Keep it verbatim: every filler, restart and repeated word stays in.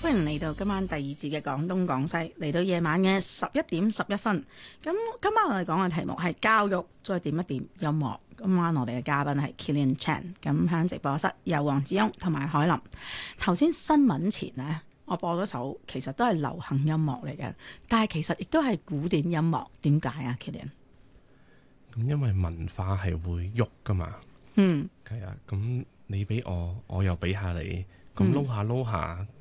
歡迎嚟到今晚第二節嘅廣東廣西，嚟到夜晚嘅十一點十一分。咁今晚我哋講嘅題目係教育再點一點音樂。今晚我哋嘅嘉賓係 Kilian Chan，咁喺直播室有黃子雍同埋海林。頭先新聞前呢，我播咗首其實都係流行音樂嚟嘅，但係其實亦都係古典音樂。點解啊 Kilian？ 咁因為文化係會喐噶嘛， 嗯， 係啊，咁你俾我，我又俾下你，咁撈下撈下，